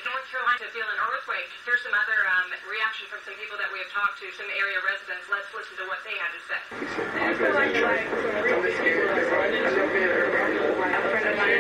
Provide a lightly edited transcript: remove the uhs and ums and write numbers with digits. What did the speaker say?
North Carolina to feel an earthquake. Here's some other reaction from some people that we have talked to, some area residents. Let's listen to what they had to say. I feel like a friend of mine